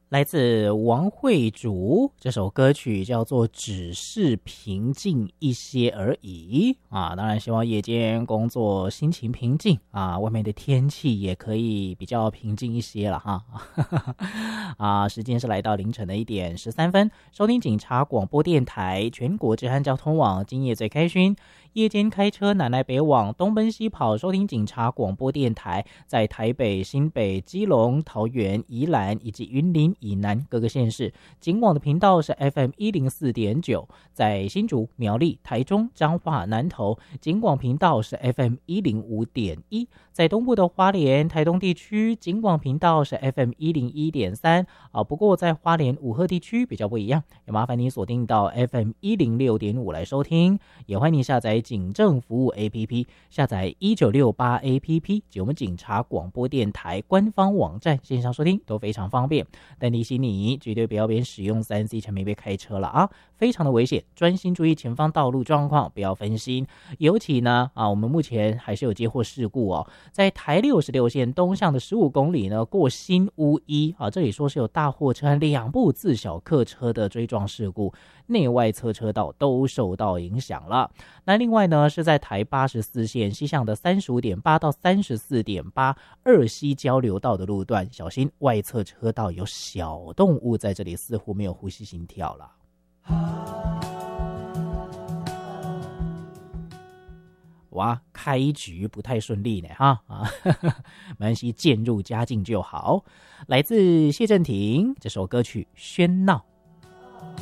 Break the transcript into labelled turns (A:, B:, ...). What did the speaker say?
A: 来自王慧竹，这首歌曲叫做只是平静一些而已啊。当然希望夜间工作心情平静啊，外面的天气也可以比较平静一些了哈。啊，时间是来到凌晨的1:13，收听警察广播电台全国治安交通网，今夜最开勋，夜间开车南来北往，东奔西跑，收听警察广播电台，在台北、新北、基隆、桃园、宜兰以及云林以南各个县市，警广的频道是 FM104.9，在新竹、苗栗、台中、彰化、南投，警广频道是 FM105.1，在东部的花莲、台东地区，警广频道是 FM101.3啊。不过在花莲五鹤地区比较不一样，也麻烦你锁定到 FM106.5来收听，也欢迎你下载警政服务 APP， 下载1968 APP 及我们警察广播电台官方网站线上收听都非常方便。但提醒你绝对不要边使用 3C 产品边开车了啊，非常的危险，专心注意前方道路状况，不要分心。尤其呢我们目前还是有接获事故哦，在台66线东向的15公里呢，过新屋一这里说是有大货车和2部自小客车的追撞事故，内外侧车道都受到影响了。那另外呢，是在台84线西向的35.8到34.8二西交流道的路段，小心外侧车道有小动物在这里似乎没有呼吸心跳了。哇，开局不太顺利呢哈没关系，渐入佳境就好。来自谢震廷这首歌曲《喧闹》。